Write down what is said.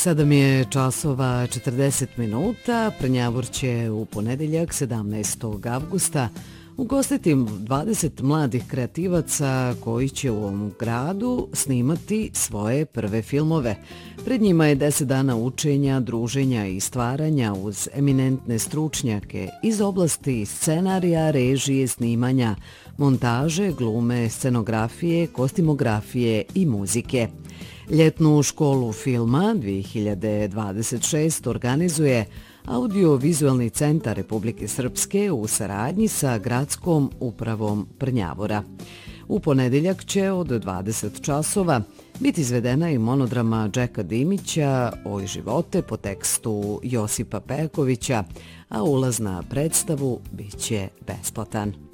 Sada mi je časova 40 minuta, Prnjavor će u ponedeljak 17. avgusta ugostiti 20 mladih kreativaca koji će u ovom gradu snimati svoje prve filmove. Pred njima je 10 dana učenja, druženja i stvaranja uz eminentne stručnjake iz oblasti scenarija, režije, snimanja, montaže, glume, scenografije, kostimografije i muzike. Ljetnu školu filma 2026 organizuje Audio-vizualni centar Republike Srpske u saradnji sa Gradskom upravom Prnjavora. U ponedeljak će od 20 časova biti izvedena i monodrama Džeka Dimića Oj živote po tekstu Josipa Pekovića, a ulaz na predstavu biće besplatan.